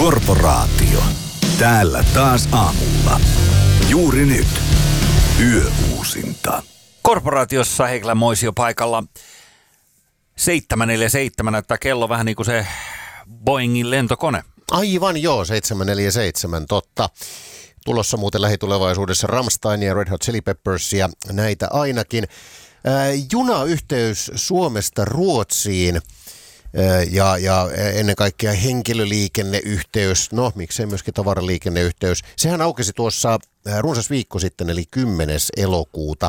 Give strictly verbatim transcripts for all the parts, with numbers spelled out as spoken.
Korporaatio. Täällä taas aamulla. Juuri nyt. Yöuusinta. Korporaatiossa Heikelä Moisio paikalla. seitsemän neljäkymmentäseitsemän näyttää kello vähän niin kuin se Boeingin lentokone. Aivan joo, seitsemän neljäkymmentäseitsemän, totta. Tulossa muuten lähitulevaisuudessa Rammstein ja Red Hot Chili Peppers ja näitä ainakin. Ää, junayhteys Suomesta Ruotsiin ää, ja, ja ennen kaikkea henkilöliikenneyhteys, no miksei myöskin tavaraliikenneyhteys. Sehän aukesi tuossa ää, runsas viikko sitten, eli kymmenes elokuuta.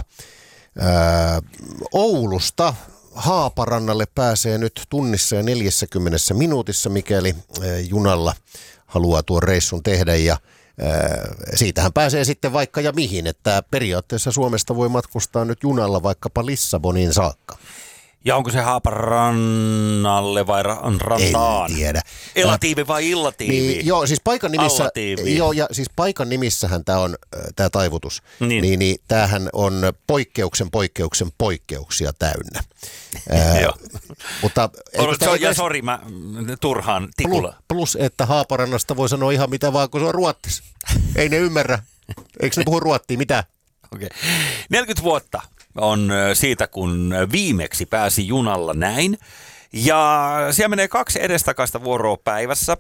Ää, Oulusta Haaparannalle pääsee nyt tunnissa ja neljässäkymmenessä minuutissa, mikäli ää, junalla haluaa tuon reissun tehdä, ja siitähän pääsee sitten vaikka ja mihin, että periaatteessa Suomesta voi matkustaa nyt junalla vaikkapa Lissaboniin saakka. Ja onko se Haaparannalle vai ra- rantaan? En tiedä. Elatiivi vai illatiivi? Niin, joo, siis paikan nimissä, Allatiivi. joo, ja siis paikan nimissähän tämä on tämä taivutus. Niin. Niin, niin tämähän on poikkeuksen poikkeuksen poikkeuksia täynnä. Joo. Mutta Olet, so, ja sori, mä turhaan tikulla. Plus, plus, että Haaparannasta voi sanoa ihan mitä vaan, kun se on ruottis. Ei ne ymmärrä. Eikö ne puhu ruottia? Mitä? Okei. neljäkymmentä vuotta on siitä, kun viimeksi pääsi junalla näin. Ja siellä menee kaksi edestakaista vuoroa päivässä.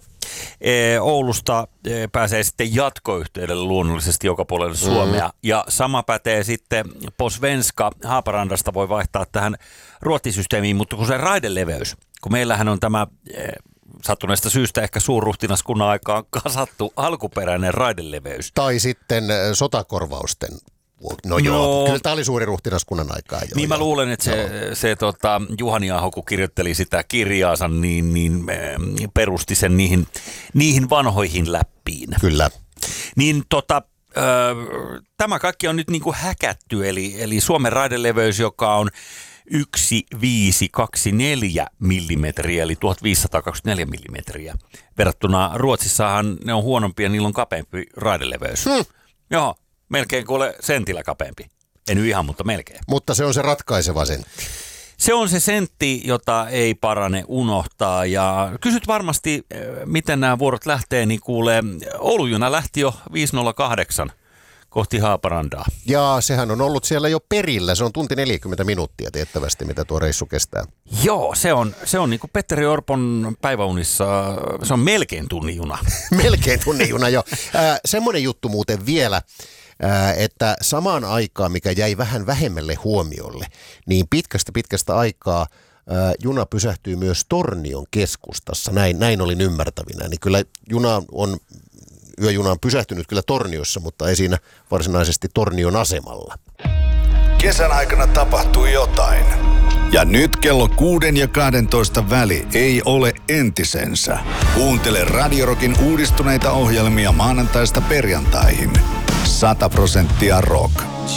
Oulusta pääsee sitten jatkoyhteydelle luonnollisesti joka puolelle Suomea. Mm. Ja sama pätee sitten på svenska. Haaparandasta voi vaihtaa tähän ruottisysteemiin, mutta kun se raideleveys, kun meillähän on tämä sattuneesta syystä ehkä suurruhtinaskunnan aikaan kasattu alkuperäinen raideleveys. Tai sitten sotakorvausten. No joo, no, kyllä tämä oli suuri ruhtinaskunnan aikaa. Jo, niin mä jo. luulen, että se, se tota, Juhani Aho, kun kirjoitteli sitä kirjaansa, niin, niin äh, perusti sen niihin, niihin vanhoihin läppiin. Kyllä. Niin tota, äh, tämä kaikki on nyt niin kuin häkätty, eli, eli Suomen raideleveys, joka on yksi pilkku viisi kaksi neljä millimetriä, eli tuhatviisisataakaksikymmentäneljä millimetriä. Verrattuna Ruotsissahan ne on huonompia, niillä on kapeampi raideleveys. Hmm. Joo. Melkein kuule sentillä kapeampi. En ihan, mutta melkein. Mutta se on se ratkaiseva sentti. Se on se sentti, jota ei parane unohtaa. Ja kysyt varmasti, miten nämä vuorot lähtee, niin kuulee, Oulun juna lähti jo viisi nolla kahdeksan kohti Haaparandaa. Ja sehän on ollut siellä jo perillä. Se on tunti neljäkymmentä minuuttia tiettävästi, mitä tuo reissu kestää. Joo, se on, se on niin kuin Petteri Orpon päiväunissa, se on melkein tunnin juna. Melkein tunnin juna, jo. Äh, semmoinen juttu muuten vielä, että samaan aikaan, mikä jäi vähän vähemmälle huomiolle, niin pitkästä pitkästä aikaa juna pysähtyy myös Tornion keskustassa. Näin, näin olin ymmärtävinä. Niin kyllä juna on, yöjuna on pysähtynyt kyllä Torniossa, mutta ei siinä varsinaisesti Tornion asemalla. Kesän aikana tapahtui jotain. Ja nyt kello kuuden ja kahdentoista väli ei ole entisensä. Kuuntele Radio Rockin uudistuneita ohjelmia maanantaista perjantaihin. Sata prosenttia rock.